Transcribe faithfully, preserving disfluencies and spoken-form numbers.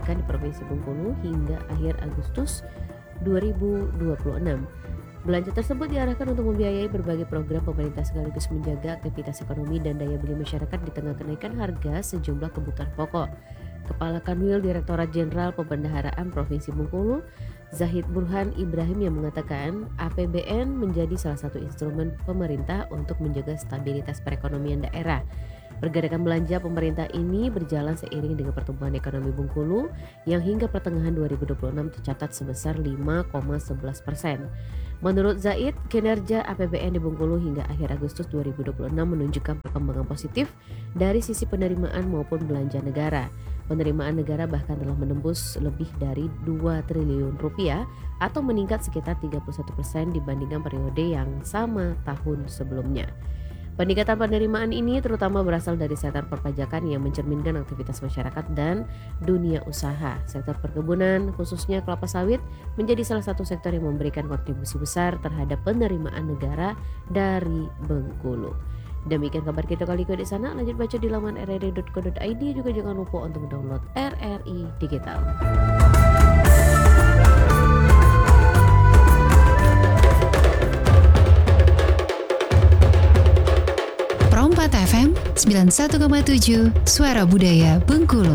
dikerjakan di Provinsi Bengkulu hingga akhir Agustus dua ribu dua puluh enam. Belanja tersebut diarahkan untuk membiayai berbagai program pemerintah sekaligus menjaga aktivitas ekonomi dan daya beli masyarakat di tengah kenaikan harga sejumlah kebutuhan pokok. Kepala Kanwil Direktorat Jenderal Pembendaharaan Provinsi Bengkulu, Zahid Burhan Ibrahim yang mengatakan A P B N menjadi salah satu instrumen pemerintah untuk menjaga stabilitas perekonomian daerah. Pergerakan belanja pemerintah ini berjalan seiring dengan pertumbuhan ekonomi Bengkulu yang hingga pertengahan dua ribu dua puluh enam tercatat sebesar lima koma sebelas persen. Menurut Zaid, kinerja A P B N di Bengkulu hingga akhir Agustus dua ribu dua puluh enam menunjukkan perkembangan positif dari sisi penerimaan maupun belanja negara. Penerimaan negara bahkan telah menembus lebih dari dua triliun rupiah atau meningkat sekitar tiga puluh satu persen dibandingkan periode yang sama tahun sebelumnya. Peningkatan penerimaan ini terutama berasal dari sektor perpajakan yang mencerminkan aktivitas masyarakat dan dunia usaha. Sektor perkebunan, khususnya kelapa sawit, menjadi salah satu sektor yang memberikan kontribusi besar terhadap penerimaan negara dari Bengkulu. Demikian kabar kita kali ini di sana. Lanjut baca di laman r r i dot co dot i d. Juga jangan lupa untuk download R R I Digital. Pro empat F M sembilan puluh satu koma tujuh Suara Budaya Bengkulu.